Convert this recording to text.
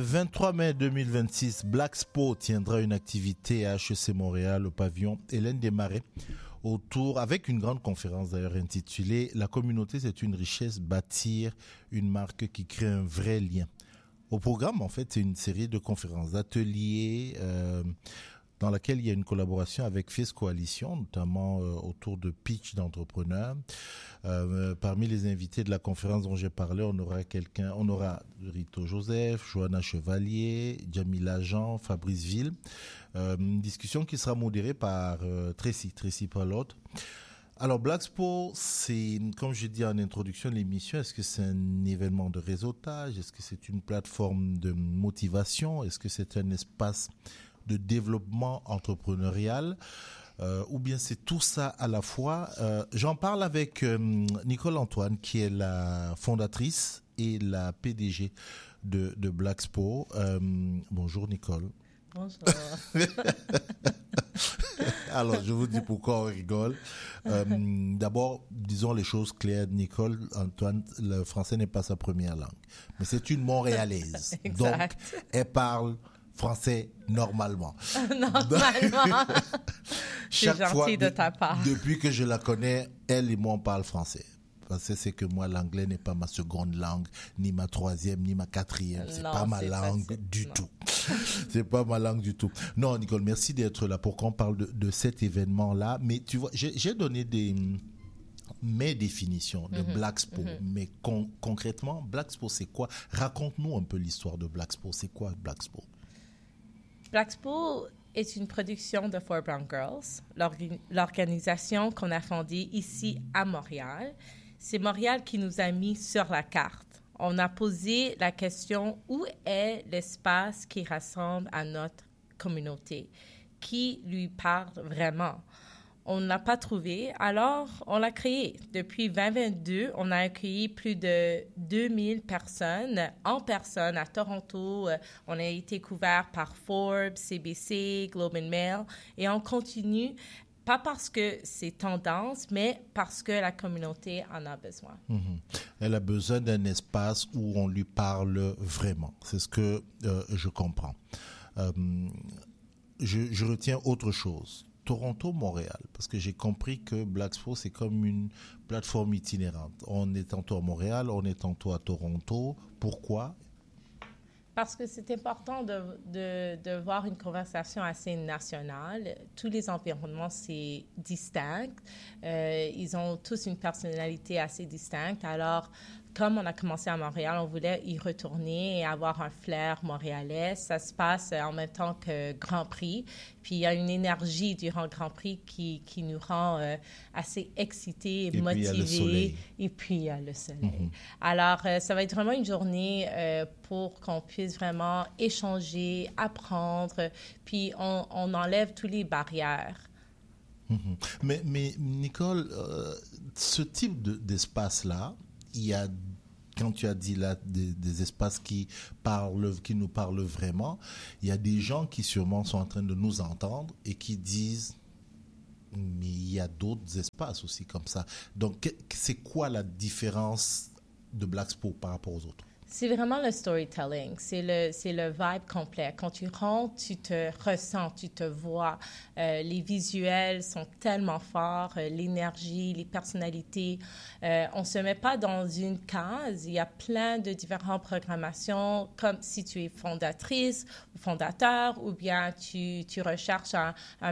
23 mai 2026, Blaxpo tiendra une activité à HEC Montréal au pavillon Hélène Desmarais avec une grande conférence d'ailleurs intitulée La communauté c'est une richesse, bâtir une marque qui crée un vrai lien. Au programme, en fait, c'est une série de conférences, d'ateliers dans laquelle il y a une collaboration avec FIS Coalition, notamment autour de pitch d'entrepreneurs. Parmi les invités de la conférence dont j'ai parlé, on aura Rito Joseph, Johanna Chevalier, Jamila Jean, Fabrice Ville. Une discussion qui sera modérée par Tracy Palotte. Alors, Blaxpo, c'est, comme je dis en introduction de l'émission, est-ce que c'est un événement de réseautage? Est-ce que c'est une plateforme de motivation? Est-ce que c'est un espace de développement entrepreneurial? Ou bien c'est tout ça à la fois? J'en parle avec Nicole Antoine, qui est la fondatrice et la PDG de Blaxpo. Bonjour Nicole. Bonjour. Alors, je vous dis pourquoi on rigole. D'abord, disons les choses claires. Nicole Antoine, le français n'est pas sa première langue. Mais c'est une Montréalaise. Donc, elle parle français normalement. Normalement. Chaque C'est gentil fois, de ta part. Depuis que je la connais, elle et moi, on parle français. Parce que c'est que moi, l'anglais n'est pas ma seconde langue, ni ma troisième, ni ma quatrième. C'est pas ma langue du tout. C'est pas ma langue du tout. Non, Nicole, merci d'être là pour qu'on parle de cet événement-là. Mais tu vois, j'ai donné mes définitions de Blaxpo. Mais concrètement, Blaxpo, c'est quoi? Raconte-nous un peu l'histoire de Blaxpo. C'est quoi Blaxpo? Blaxpo est une production de Four Brown Girls, l'organisation qu'on a fondée ici à Montréal. C'est Montréal qui nous a mis sur la carte. On a posé la question, où est l'espace qui rassemble à notre communauté, qui lui parle vraiment? On ne l'a pas trouvé, alors on l'a créé. Depuis 2022, on a accueilli plus de 2000 personnes en personne à Toronto. On a été couvert par Forbes, CBC, Globe and Mail, et on continue. Pas parce que c'est tendance, mais parce que la communauté en a besoin. Elle a besoin d'un espace où on lui parle vraiment. C'est ce que je comprends. Je retiens autre chose. Toronto-Montréal, parce que j'ai compris que Blaxpo, c'est comme une plateforme itinérante. On est tantôt à Montréal, on est tantôt à Toronto. Pourquoi? Parce que c'est important de voir une conversation assez nationale. Tous les environnements, c'est distinct. Ils ont tous une personnalité assez distincte. Alors, comme on a commencé à Montréal, on voulait y retourner et avoir un flair montréalais. Ça se passe en même temps que Grand Prix. Puis il y a une énergie durant Grand Prix qui nous rend assez excités et motivés. Et puis il y a le soleil. Alors, ça va être vraiment une journée pour qu'on puisse vraiment échanger, apprendre, puis on enlève toutes les barrières. Mais Nicole, ce type d'espace-là, il y a, quand tu as dit là, des espaces qui nous parlent vraiment, il y a des gens qui sûrement sont en train de nous entendre et qui disent, mais il y a d'autres espaces aussi comme ça. Donc, c'est quoi la différence de Blaxpo par rapport aux autres? C'est vraiment le storytelling, c'est le vibe complet. Quand tu rentres, tu te ressens, tu te vois. Les visuels sont tellement forts, l'énergie, les personnalités. On ne se met pas dans une case. Il y a plein de différentes programmations, comme si tu es fondatrice ou fondateur, ou bien tu recherches un